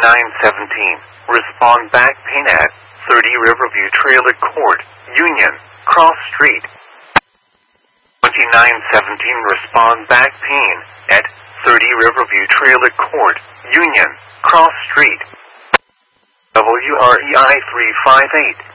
2917. Respond back pain at 30 Riverview Trailer Court, Union, Cross Street. 2917. Respond back pain at 30 Riverview Trailer Court, Union, Cross Street. WREI 358.